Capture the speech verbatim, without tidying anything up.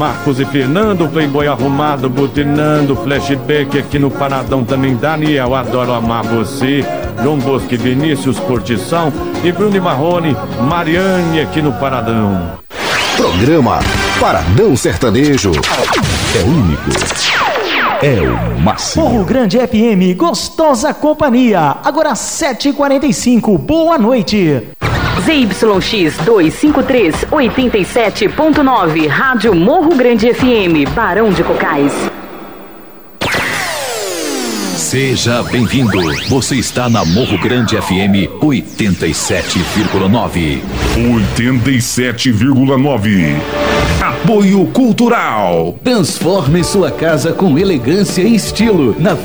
Marcos e Fernando, Playboy arrumado, butinando, flashback aqui no Paradão também, Daniel, adoro amar você, João Bosco e Vinícius Cortição e Bruno e Marrone, Mariane aqui no Paradão. Programa Paradão Sertanejo. É único. É o máximo. Morro Grande F M, gostosa companhia. Agora sete e quarenta e cinco, boa noite. Z Y X duzentos e cinquenta e três, oitenta e sete ponto nove, Rádio Morro Grande F M, Barão de Cocais. Seja bem-vindo. Você está na Morro Grande F M oitenta e sete vírgula nove. oitenta e sete vírgula nove. Apoio Cultural. Transforme sua casa com elegância e estilo na